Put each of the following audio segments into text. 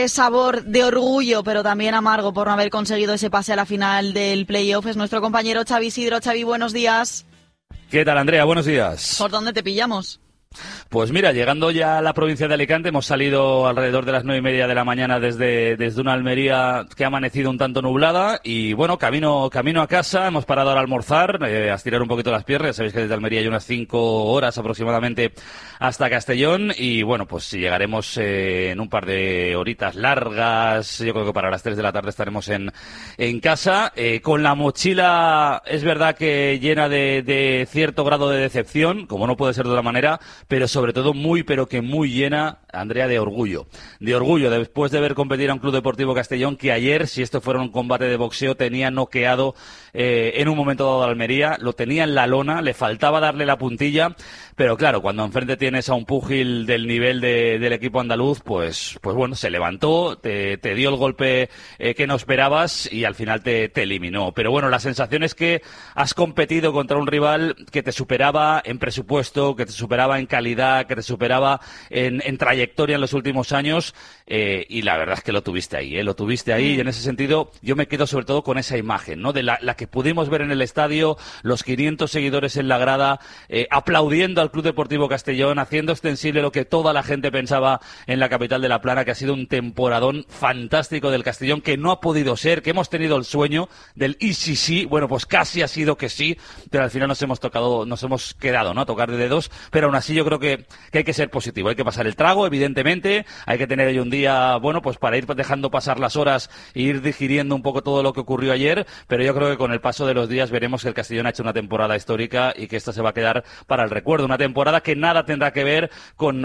Sabor de orgullo, pero también amargo por no haber conseguido ese pase a la final del playoff es nuestro compañero Xavi Isidro. Xavi, buenos días. ¿Qué tal, Andrea? Buenos días. ¿Por dónde te pillamos? Pues mira, llegando ya a la provincia de Alicante, hemos salido alrededor de las 9:30 de la mañana desde una Almería que ha amanecido un tanto nublada y bueno, camino a casa, hemos parado ahora a almorzar, a estirar un poquito las piernas. Sabéis que desde Almería hay unas 5 horas aproximadamente hasta Castellón y bueno, pues llegaremos en un par de horitas largas. Yo creo que para las 3 de la tarde estaremos en casa, con la mochila, es verdad que llena de cierto grado de decepción, como no puede ser de otra manera, pero sobre todo muy llena, Andrea, de orgullo. De orgullo, después de ver competir a un Club Deportivo Castellón que ayer, si esto fuera un combate de boxeo, tenía noqueado en un momento dado a Almería, lo tenía en la lona, le faltaba darle la puntilla, pero claro, cuando enfrente tienes a un púgil del nivel del equipo andaluz, pues bueno, se levantó, te dio el golpe que no esperabas y al final te eliminó. Pero bueno, la sensación es que has competido contra un rival que te superaba en presupuesto, que te superaba en calidad, que te superaba en trayectoria en los últimos años, y la verdad es que lo tuviste ahí, y en ese sentido yo me quedo sobre todo con esa imagen, ¿no? De la que pudimos ver en el estadio, los 500 seguidores en la grada, aplaudiendo al Club Deportivo Castellón, haciendo extensible lo que toda la gente pensaba en la capital de La Plana, que ha sido un temporadón fantástico del Castellón, que no ha podido ser, que hemos tenido el sueño del y sí, bueno, pues casi ha sido que sí, pero al final nos hemos quedado, ¿no? A tocar de dedos, pero aún así yo creo que hay que ser positivo, hay que pasar el trago, evidentemente, hay que tener ahí un día, bueno, pues para ir dejando pasar las horas e ir digiriendo un poco todo lo que ocurrió ayer, pero yo creo que con el paso de los días veremos que el Castellón ha hecho una temporada histórica y que esta se va a quedar para el recuerdo, una temporada que nada tendrá que ver con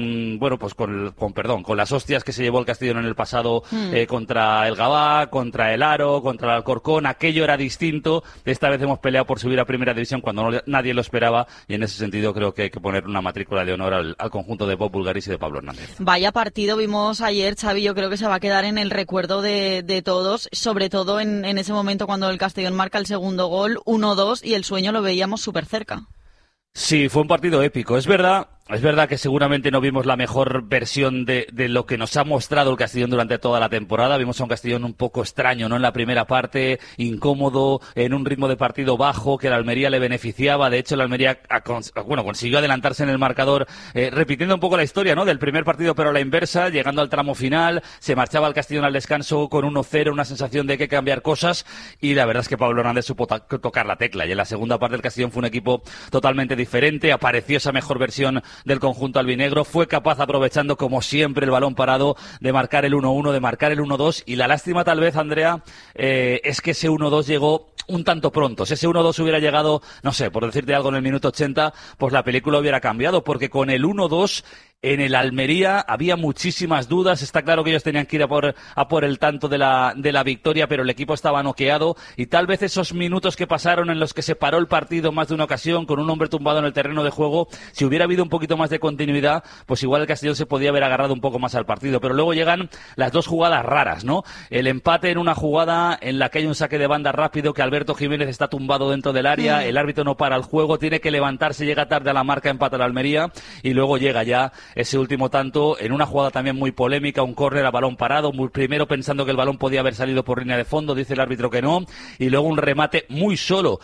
las hostias que se llevó el Castellón en el pasado contra el Gavá, contra el Aro, contra el Alcorcón. Aquello era distinto, esta vez hemos peleado por subir a Primera División cuando nadie lo esperaba y en ese sentido creo que hay que poner una matrícula de honor al conjunto de Bob Bulgaris y de Pablo Hernández. Vaya partido vimos ayer, Xavi, yo creo que se va a quedar en el recuerdo de todos, sobre todo en ese momento cuando el Castellón marca el segundo gol, 1-2, y el sueño lo veíamos súper cerca. Sí, fue un partido épico, es verdad que seguramente no vimos la mejor versión de lo que nos ha mostrado el Castellón durante toda la temporada. Vimos a un Castellón un poco extraño, ¿no? En la primera parte, incómodo, en un ritmo de partido bajo, que la Almería le beneficiaba. De hecho, la Almería consiguió adelantarse en el marcador, repitiendo un poco la historia, ¿no? Del primer partido, pero a la inversa, llegando al tramo final, se marchaba el Castellón al descanso con 1-0, una sensación de que hay que cambiar cosas, y la verdad es que Pablo Hernández supo tocar la tecla. Y en la segunda parte el Castellón fue un equipo totalmente diferente, apareció esa mejor versión del conjunto albinegro, fue capaz, aprovechando como siempre el balón parado, de marcar el 1-1, de marcar el 1-2, y la lástima tal vez, Andrea, es que ese 1-2 llegó un tanto pronto. Si ese 1-2 hubiera llegado, no sé, por decirte algo, en el minuto 80, pues la película hubiera cambiado, porque con el 1-2 en el Almería había muchísimas dudas. Está claro que ellos tenían que ir a por el tanto de la victoria, pero el equipo estaba noqueado, y tal vez esos minutos que pasaron en los que se paró el partido más de una ocasión con un hombre tumbado en el terreno de juego, si hubiera habido un poquito más de continuidad, pues igual el Castellón se podía haber agarrado un poco más al partido. Pero luego llegan las dos jugadas raras, ¿no? El empate en una jugada en la que hay un saque de banda rápido, que Alberto Jiménez está tumbado dentro del área, el árbitro no para el juego, tiene que levantarse, llega tarde a la marca, empata la Almería, y luego llega ya ese último tanto en una jugada también muy polémica, un córner a balón parado, primero pensando que el balón podía haber salido por línea de fondo, dice el árbitro que no, y luego un remate muy solo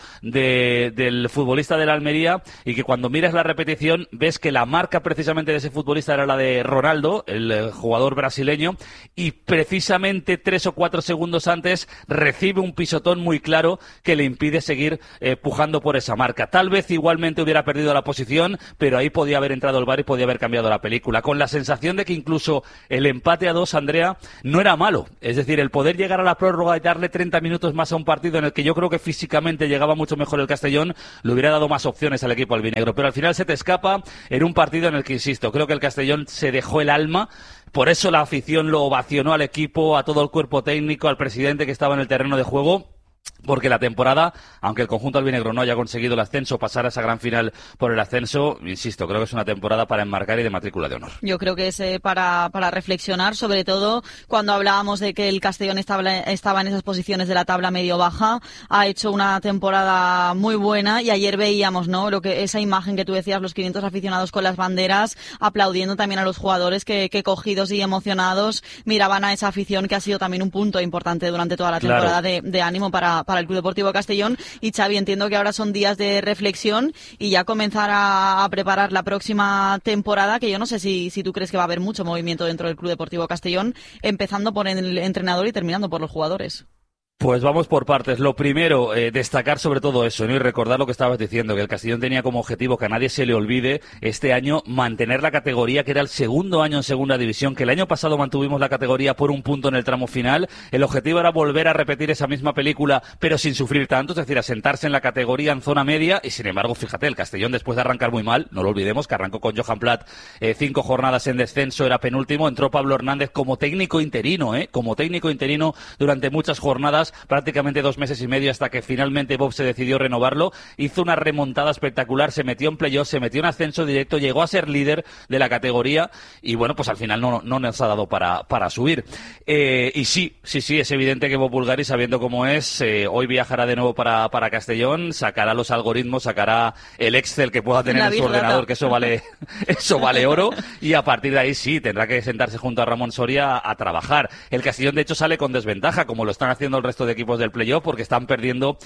del futbolista de la Almería, y que cuando miras la repetición ves que la marca precisamente de ese futbolista era la de Ronaldo, el jugador brasileño, y precisamente 3 o 4 segundos antes recibe un pisotón muy claro que le impide seguir pujando por esa marca. Tal vez igualmente hubiera perdido la posición, pero ahí podía haber entrado el VAR y podía haber cambiado la película, con la sensación de que incluso el empate a 2, Andrea, no era malo. Es decir, el poder llegar a la prórroga y darle 30 minutos más a un partido en el que yo creo que físicamente llegaba mucho mejor el Castellón, le hubiera dado más opciones al equipo albinegro, pero al final se te escapa en un partido en el que, insisto, creo que el Castellón se dejó el alma. Por eso la afición lo ovacionó al equipo, a todo el cuerpo técnico, al presidente que estaba en el terreno de juego. porque la temporada, aunque el conjunto albinegro no haya conseguido el ascenso, pasar a esa gran final por el ascenso, insisto, creo que es una temporada para enmarcar y de matrícula de honor. Yo creo que es para reflexionar, sobre todo cuando hablábamos de que el Castellón estaba en esas posiciones de la tabla medio-baja, ha hecho una temporada muy buena y ayer veíamos, ¿no?, esa imagen que tú decías, los 500 aficionados con las banderas, aplaudiendo también a los jugadores que cogidos y emocionados miraban a esa afición, que ha sido también un punto importante durante toda la temporada de ánimo para el Club Deportivo Castellón. Y Xavi, entiendo que ahora son días de reflexión y ya comenzar a preparar la próxima temporada, que yo no sé si tú crees que va a haber mucho movimiento dentro del Club Deportivo Castellón, empezando por el entrenador y terminando por los jugadores. Pues vamos por partes. Lo primero, destacar sobre todo eso, ¿no? Y recordar lo que estabas diciendo, que el Castellón tenía como objetivo, que a nadie se le olvide, este año mantener la categoría, que era el segundo año en segunda división, que el año pasado mantuvimos la categoría por un punto en el tramo final. El objetivo era volver a repetir esa misma película, pero sin sufrir tanto, es decir, asentarse en la categoría en zona media. Y sin embargo, fíjate, el Castellón, después de arrancar muy mal, no lo olvidemos, que arrancó con Johan Platt 5 jornadas en descenso, era penúltimo, entró Pablo Hernández como técnico interino, durante muchas jornadas, prácticamente 2 meses y medio, hasta que finalmente Bob se decidió renovarlo. Hizo una remontada espectacular, se metió en playoff, se metió en ascenso directo, llegó a ser líder de la categoría y bueno, pues al final no nos ha dado para subir. Y sí, es evidente que Bob Bulgaris, sabiendo cómo es, hoy viajará de nuevo para Castellón, sacará los algoritmos, sacará el Excel que pueda tener en su ordenador, que eso vale oro, y a partir de ahí sí, tendrá que sentarse junto a Ramón Soria a trabajar. El Castellón, de hecho, sale con desventaja, como lo están haciendo el resto de equipos del playoff, porque están perdiendo,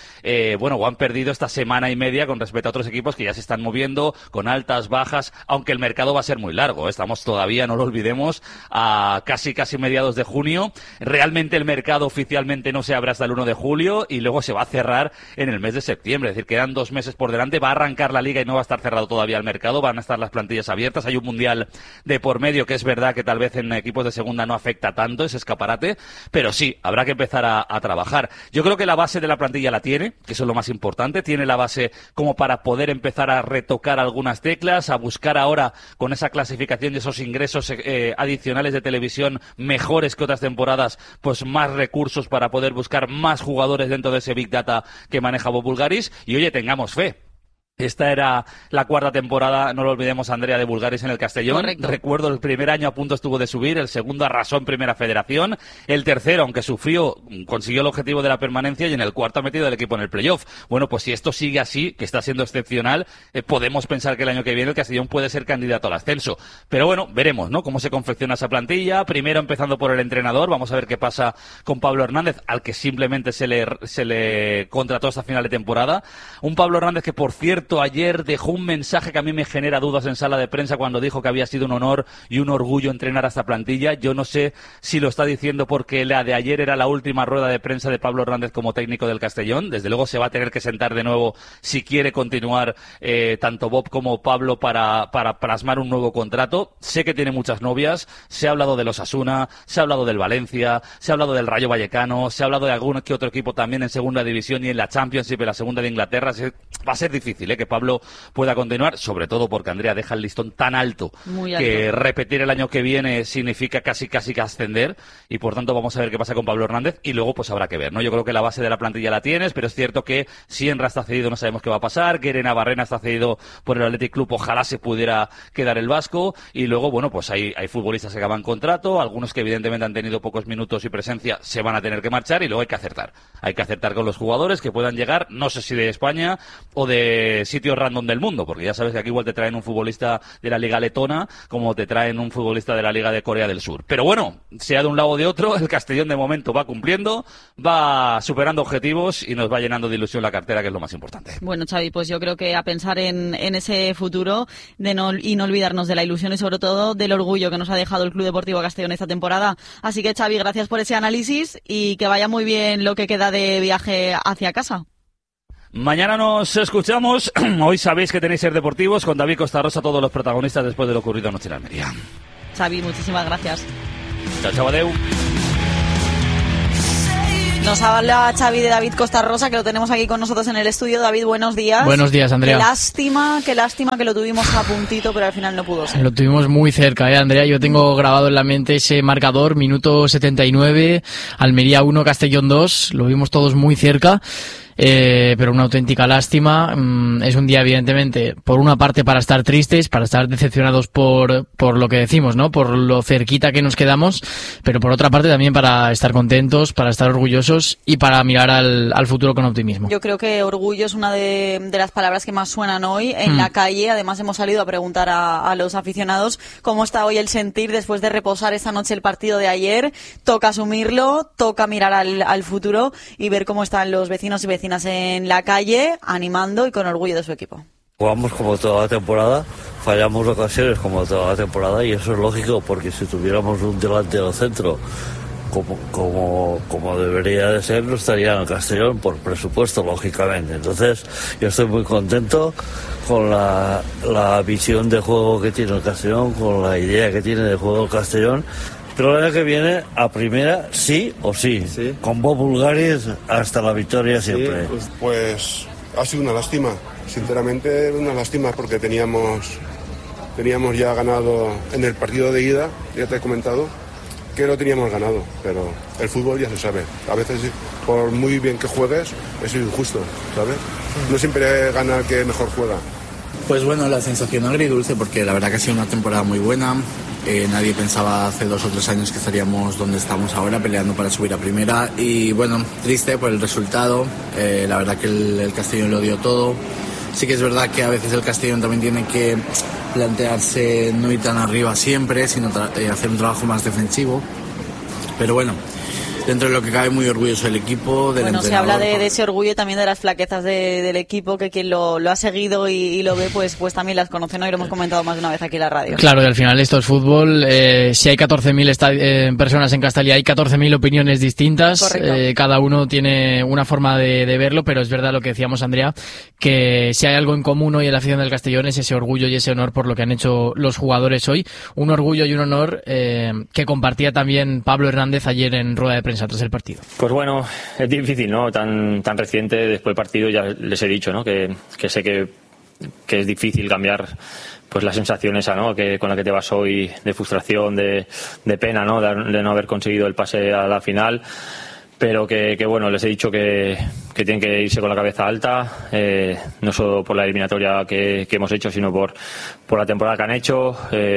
o han perdido esta semana y media con respecto a otros equipos que ya se están moviendo con altas, bajas, aunque el mercado va a ser muy largo. Estamos todavía, no lo olvidemos, a casi mediados de junio. Realmente el mercado oficialmente no se abre hasta el 1 de julio y luego se va a cerrar en el mes de septiembre. Es decir, quedan 2 meses por delante, va a arrancar la liga y no va a estar cerrado todavía el mercado, van a estar las plantillas abiertas. Hay un mundial de por medio, que es verdad que tal vez en equipos de segunda no afecta tanto ese escaparate, pero sí, habrá que empezar a trabajar. Yo creo que la base de la plantilla la tiene, que eso es lo más importante, tiene la base como para poder empezar a retocar algunas teclas, a buscar ahora con esa clasificación y esos ingresos adicionales de televisión mejores que otras temporadas, pues más recursos para poder buscar más jugadores dentro de ese Big Data que maneja Bob Bulgaris. Y oye, tengamos fe. Esta era la 4ª temporada, no lo olvidemos, Andrea, de Bulgaris en el Castellón. Correcto. Recuerdo, el primer año a punto estuvo de subir, el segundo arrasó en Primera Federación, el tercero, aunque sufrió, consiguió el objetivo de la permanencia, y en el cuarto ha metido el equipo en el playoff. Bueno, pues si esto sigue así, que está siendo excepcional, podemos pensar que el año que viene el Castellón puede ser candidato al ascenso. Pero bueno, veremos, ¿no?, cómo se confecciona esa plantilla. Primero empezando por el entrenador, vamos a ver qué pasa con Pablo Hernández, al que simplemente se le contrató esta final de temporada. Un Pablo Hernández que, por cierto, ayer dejó un mensaje que a mí me genera dudas en sala de prensa cuando dijo que había sido un honor y un orgullo entrenar a esta plantilla. Yo no sé si lo está diciendo porque la de ayer era la última rueda de prensa de Pablo Hernández como técnico del Castellón. Desde luego se va a tener que sentar de nuevo si quiere continuar tanto Bob como Pablo para plasmar un nuevo contrato. Sé que tiene muchas novias, se ha hablado de los Osasuna, se ha hablado del Valencia, se ha hablado del Rayo Vallecano, se ha hablado de algún que otro equipo también en segunda división y en la Championship, en la segunda de Inglaterra. Va a ser difícil que Pablo pueda continuar, sobre todo porque Andrea deja el listón tan alto, que repetir el año que viene significa casi que ascender, y por tanto vamos a ver qué pasa con Pablo Hernández y luego pues habrá que ver, ¿no? Yo creo que la base de la plantilla la tienes, pero es cierto que Sienra está cedido, no sabemos qué va a pasar, que Navarrena está cedido por el Athletic Club, ojalá se pudiera quedar el vasco, y luego bueno, pues hay futbolistas que acaban contrato, algunos que evidentemente han tenido pocos minutos y presencia se van a tener que marchar, y luego hay que acertar con los jugadores que puedan llegar, no sé si de España o de sitios random del mundo, porque ya sabes que aquí igual te traen un futbolista de la Liga Letona como te traen un futbolista de la Liga de Corea del Sur. Pero bueno, sea de un lado o de otro, el Castellón de momento va cumpliendo, va superando objetivos y nos va llenando de ilusión la cartera, que es lo más importante. Bueno, Xavi, pues yo creo que a pensar en ese futuro y no olvidarnos de la ilusión y sobre todo del orgullo que nos ha dejado el Club Deportivo Castellón esta temporada. Así que, Xavi, gracias por ese análisis y que vaya muy bien lo que queda de viaje hacia casa. Mañana nos escuchamos. Hoy sabéis que tenéis Ser Deportivos con David Costa Rosa, todos los protagonistas después de lo ocurrido anoche en Almería. Xavi, muchísimas gracias. Chao, adeu. Nos habla Xavi de David Costa Rosa, que lo tenemos aquí con nosotros en el estudio. David, buenos días. Buenos días, Andrea. Qué lástima que lo tuvimos a puntito, pero al final no pudo ser. Lo tuvimos muy cerca, Andrea. Yo tengo grabado en la mente ese marcador, minuto 79, Almería 1, Castellón 2. Lo vimos todos muy cerca. Pero una auténtica lástima. Es un día, evidentemente, por una parte para estar tristes, para estar decepcionados por lo que decimos, ¿no? Por lo cerquita que nos quedamos, pero por otra parte también para estar contentos, para estar orgullosos y para mirar al futuro con optimismo. Yo creo que orgullo es una de las palabras que más suenan hoy en la calle. Además, hemos salido a preguntar a los aficionados cómo está hoy el sentir después de reposar esta noche el partido de ayer. Toca asumirlo, toca mirar al futuro y ver cómo están los vecinos y vecinas en la calle, animando y con orgullo de su equipo. Jugamos como toda la temporada, fallamos ocasiones como toda la temporada y eso es lógico porque si tuviéramos un delantero centro como debería de ser, no estaría en el Castellón por presupuesto, lógicamente. Entonces yo estoy muy contento con la visión de juego que tiene el Castellón, con la idea que tiene de juego el Castellón. Pero el año que viene, a primera, sí o sí. Con Bob Bulgaris hasta la victoria siempre. Pues ha sido una lástima, sinceramente una lástima porque teníamos ya ganado en el partido de ida, ya te he comentado, que lo teníamos ganado, pero el fútbol ya se sabe. A veces, por muy bien que juegues, es injusto, ¿sabes? No siempre gana el que mejor juega. Pues bueno, la sensación agridulce porque la verdad que ha sido una temporada muy buena. Nadie pensaba hace 2 o 3 años que estaríamos donde estamos ahora, peleando para subir a primera. Y bueno, triste por el resultado. La verdad que el Castellón lo dio todo. Sí que es verdad que a veces el Castellón también tiene que plantearse no ir tan arriba siempre, sino hacer un trabajo más defensivo. Pero bueno, dentro de lo que cabe, muy orgulloso del equipo, del entrenador. Se habla de ese orgullo y también de las flaquezas del equipo, que quien lo ha seguido y lo ve, pues también las conoce, ¿no? Y lo hemos comentado más de una vez aquí en la radio. Claro, y al final esto es fútbol. Si hay 14.000 personas en Castalia, hay 14.000 opiniones distintas. Cada uno tiene una forma de verlo, pero es verdad lo que decíamos, Andrea, que si hay algo en común hoy en la afición del Castellón es ese orgullo y ese honor por lo que han hecho los jugadores hoy. Un orgullo y un honor que compartía también Pablo Hernández ayer en rueda de prensa tras el partido. Pues bueno, es difícil, ¿no? Tan reciente, después del partido ya les he dicho, ¿no? Que sé que es difícil cambiar pues la sensación esa, ¿no? Con la que te vas hoy, de frustración, de pena, ¿no? De no haber conseguido el pase a la final. Pero que bueno, les he dicho que tienen que irse con la cabeza alta, no solo por la eliminatoria que hemos hecho, sino por la temporada que han hecho.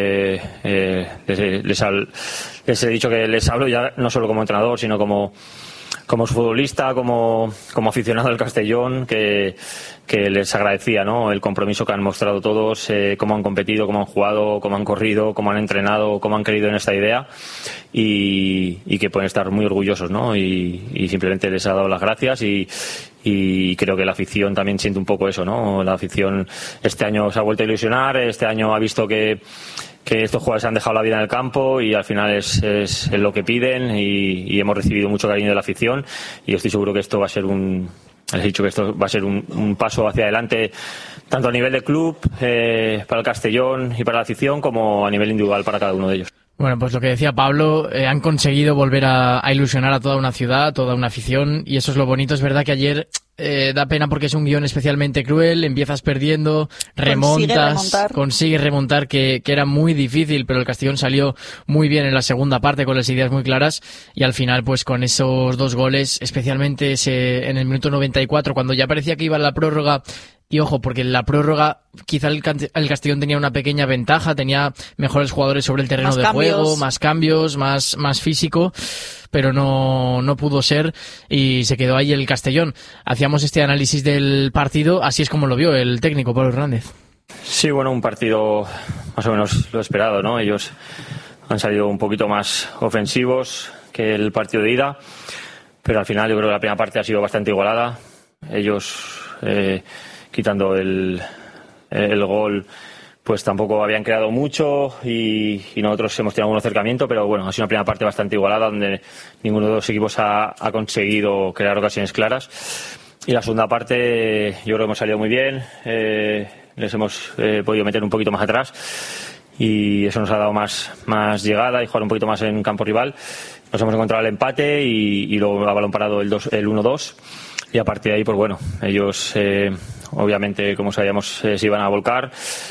Les he dicho que les hablo ya no solo como entrenador, sino como futbolista, como aficionado del Castellón, que les agradecía, ¿no? El compromiso que han mostrado todos, cómo han competido, cómo han jugado, cómo han corrido, cómo han entrenado, cómo han creído en esta idea y que pueden estar muy orgullosos, ¿no? Y simplemente les ha dado las gracias y creo que la afición también siente un poco eso, ¿no? La afición este año se ha vuelto a ilusionar, este año ha visto que estos jugadores han dejado la vida en el campo y al final es lo que piden y hemos recibido mucho cariño de la afición y estoy seguro que esto va a ser les he dicho que esto va a ser un paso hacia adelante tanto a nivel de club, para el Castellón y para la afición, como a nivel individual para cada uno de ellos. Bueno, pues lo que decía Pablo, han conseguido volver a ilusionar a toda una ciudad, a toda una afición, y eso es lo bonito. Es verdad que ayer da pena porque es un guión especialmente cruel, empiezas perdiendo, consigues remontar, que era muy difícil, pero el Castellón salió muy bien en la segunda parte con las ideas muy claras, y al final pues con esos 2 goles, especialmente en el minuto 94, cuando ya parecía que iba la prórroga. Y ojo, porque en la prórroga quizá el Castellón tenía una pequeña ventaja, tenía mejores jugadores sobre el terreno de juego, más cambios, más físico, pero no pudo ser y se quedó ahí el Castellón. Hacíamos este análisis del partido, así es como lo vio el técnico Pablo Hernández. Sí, bueno, un partido más o menos lo esperado, ¿no? Ellos han salido un poquito más ofensivos que el partido de ida, pero al final yo creo que la primera parte ha sido bastante igualada. Ellos, quitando el gol, pues tampoco habían creado mucho y nosotros hemos tenido algún acercamiento, pero bueno, ha sido una primera parte bastante igualada donde ninguno de los equipos ha conseguido crear ocasiones claras. Y la segunda parte yo creo que hemos salido muy bien, les hemos podido meter un poquito más atrás y eso nos ha dado más llegada y jugar un poquito más en campo rival. Nos hemos encontrado el empate y luego a balón parado el 1-2, y a partir de ahí pues bueno, ellos obviamente como sabíamos se iban a volcar,